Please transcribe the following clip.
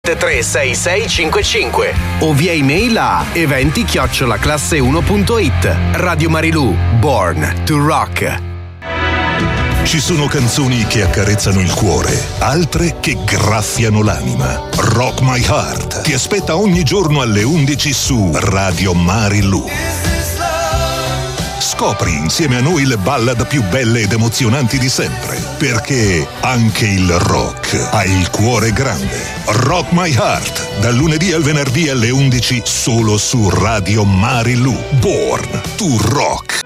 36655 o via email a eventi@classe1.it. Radio Marilù, Born to Rock. Ci sono canzoni che accarezzano il cuore, altre che graffiano l'anima. Rock My Heart ti aspetta ogni giorno alle 11 su Radio Marilù. Scopri insieme a noi le ballad più belle ed emozionanti di sempre, perché anche il rock ha il cuore grande. Rock My Heart, dal lunedì al venerdì alle 11 solo su Radio Marilù. Born to Rock.